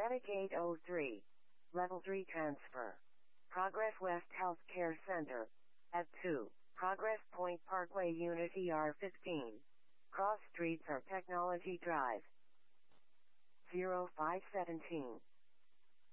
Medic 803. Level 3 transfer. Progress West Healthcare Center. At 2. Progress Point Parkway Unit ER15. Cross Streets or Technology Drive. 0517.